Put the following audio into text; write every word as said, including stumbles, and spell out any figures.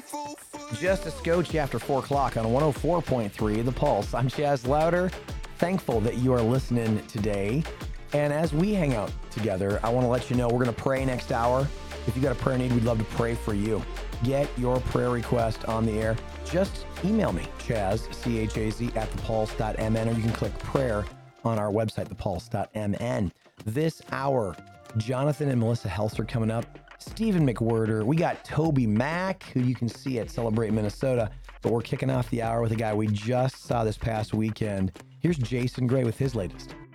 Just a scotch after four o'clock on one oh four point three The Pulse. I'm Chaz Louder. Thankful that you are listening today. And as we hang out together, I want to let you know we're going to pray next hour. If you got a prayer need, we'd love to pray for you. Get your prayer request on the air. Just email me, Chaz, C H A Z, at the pulse dot m n, or you can click prayer on our website, the pulse dot m n. This hour, Jonathan and Melissa Helser coming up. Stephen McWhirter. We got Toby Mack, who you can see at Celebrate Minnesota. But we're kicking off the hour with a guy we just saw this past weekend. Here's Jason Gray with his latest.